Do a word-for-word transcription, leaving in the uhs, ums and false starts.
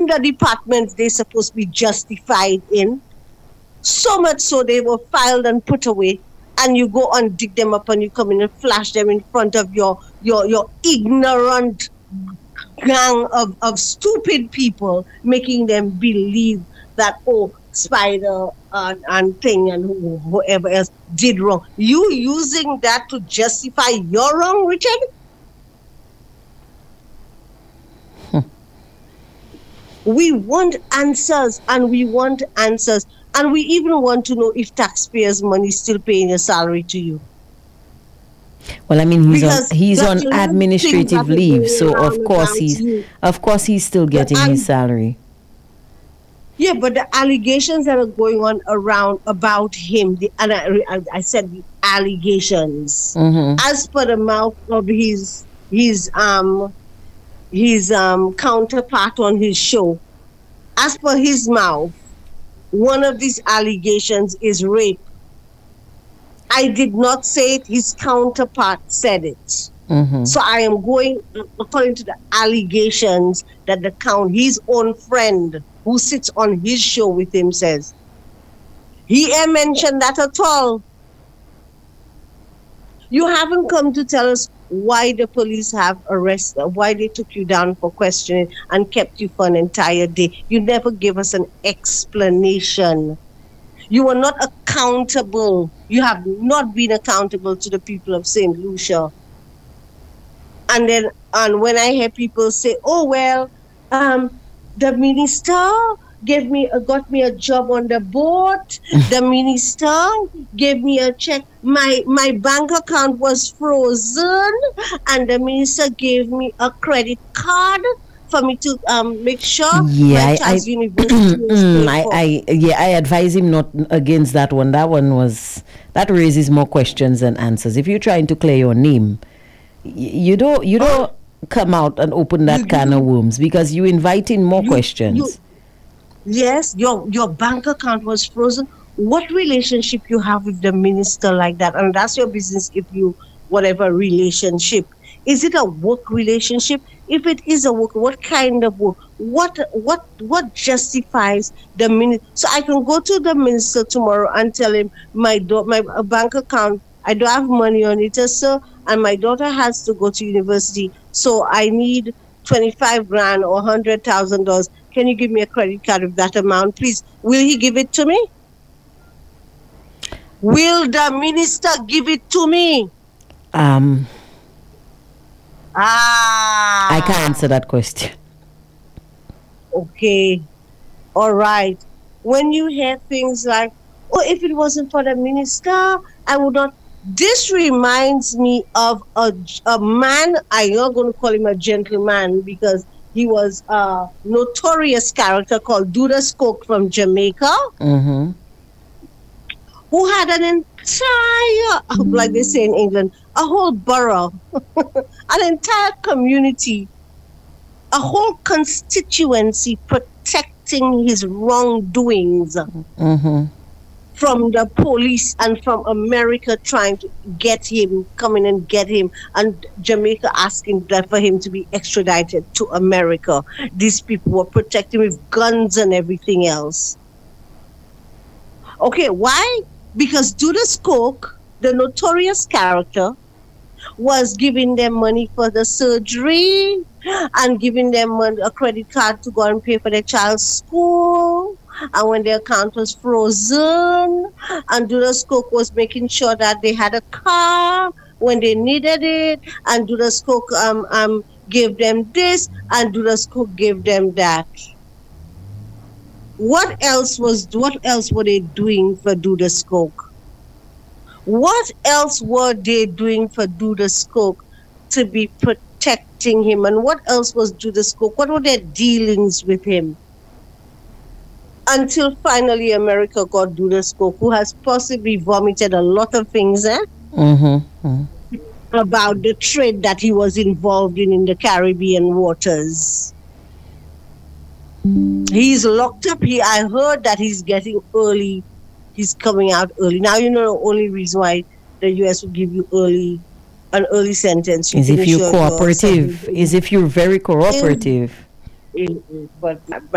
the departments they're supposed to be justified in. So much so they were filed and put away. And you go and dig them up and you come in and flash them in front of your your your ignorant gang of, of stupid people, making them believe that, oh, Spider uh, and thing and who, whoever else did wrong. You using that to justify your wrong, Richard? Hmm. We want answers, and we want answers. And we even want to know if taxpayers' money is still paying a salary to you. Well, I mean, he's because on he's on administrative leave, so of course he's you. of course he's still getting al- his salary. Yeah, but the allegations that are going on around about him, the, and I, I said the allegations, mm-hmm. as per the mouth of his his um his um counterpart on his show, as per his mouth, one of these allegations is rape. I did not say it, his counterpart said it. Mm-hmm. So I am going according to the allegations that the count, his own friend who sits on his show with him says. He ain't mentioned that at all. You haven't come to tell us why the police have arrested, why they took you down for questioning and kept you for an entire day. You never gave us an explanation. You are not accountable. You have not been accountable to the people of Saint Lucia. And then, and when I hear people say, "Oh well, um, the minister gave me, uh, got me a job on the boat. The minister gave me a check. My my bank account was frozen, and the minister gave me a credit card for me to um make sure yeah, my I, child's I, university was paid I, for." I, yeah, I advise him not against that one. That one was, that raises more questions than answers. If you're trying to clear your name, y- you don't, you don't oh. come out and open that you, can you, of worms, because you invite in more you, questions. You, yes, your your bank account was frozen. What relationship you have with the minister like that? And that's your business if you, whatever relationship. Is it a work relationship? If it is a work, what kind of work? What what what justifies the minister? So I can go to the minister tomorrow and tell him my do- my bank account, I don't have money on it, sir, and my daughter has to go to university, so I need twenty-five grand or one hundred thousand dollars. Can you give me a credit card of that amount, please? Will he give it to me? Will the minister give it to me? Um... Ah. I can't answer that question. Okay. All right. When you hear things like, oh, if it wasn't for the minister, I would not. This reminds me of a, a man, I'm not going to call him a gentleman because he was a notorious character called Dudas Coke from Jamaica, mm-hmm. who had an entire, mm-hmm. like they say in England, a whole borough, an entire community, a whole constituency protecting his wrongdoings mm-hmm. from the police and from America trying to get him, come in and get him, and Jamaica asking that for him to be extradited to America. These people were protecting with guns and everything else. Okay, why? Because Dudas Coke, the notorious character, was giving them money for the surgery and giving them a credit card to go and pay for their child's school. And when their account was frozen, and Dudas Coke was making sure that they had a car when they needed it, and Dudas Coke um, um, gave them this, and Dudas Coke gave them that. What else was? What else were they doing for Dudas Coke? What else were they doing for Dudas Coke to be protecting him? And what else was Dudas Coke? What were their dealings with him? Until finally America got Dudas Coke, who has possibly vomited a lot of things eh? mm-hmm. Mm-hmm. about the trade that he was involved in in the Caribbean waters. He's locked up. He, I heard that he's getting early. He's coming out early. Now, you know, the only reason why the U S will give you early, an early sentence. You is if you're cooperative. Is if you're very cooperative. In, in, but, but